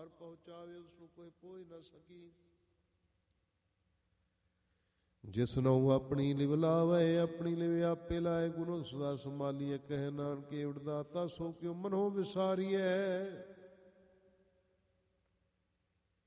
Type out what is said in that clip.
ਪਾਰ ਪਹੁੰਚਾਵੇ, ਉਸ ਨੂੰ ਕੋਈ ਪਹੁੰਚ ਨਾ ਸਕੀ। ਜਿਸ ਨੂੰ ਆਪਣੀ ਲਿਵ ਲਾਵੇ, ਆਪਣੀ ਲਿਵ ਆਪੇ ਲਾਏ, ਗੁਰੂ ਸਦਾ ਸੰਭਾਲੀਏ। ਕਹਿ ਨਾਨਕ ਏਵੜ ਦਾਤਾ ਸੋ ਕਿਉ ਮਨੋ ਵਿਸਾਰੀਐ।